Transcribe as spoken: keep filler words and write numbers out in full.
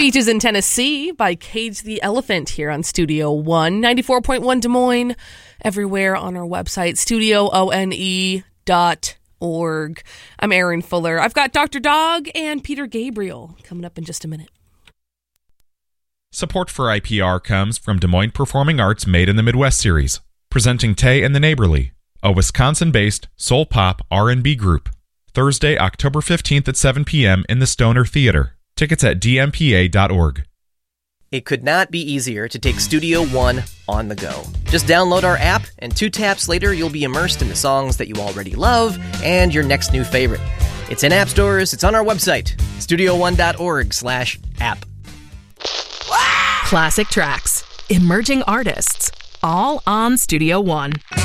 Beaches in Tennessee by Cage the Elephant here on Studio One. ninety-four point one Des Moines, everywhere on our website, studio one dot org. I'm Erin Fuller. I've got Doctor Dog and Peter Gabriel coming up in just a minute. Support for I P R comes from Des Moines Performing Arts Made in the Midwest series, presenting Tay and the Neighborly, a Wisconsin-based soul pop R and B group. Thursday, October fifteenth at seven p.m. in the Stoner Theater. Tickets at d m p a dot org. It could not be easier to take Studio One on the go. Just download our app, and two taps later, you'll be immersed in the songs that you already love and your next new favorite. It's in app stores, it's on our website, studio one dot org slash app. Classic tracks, emerging artists, all on Studio One.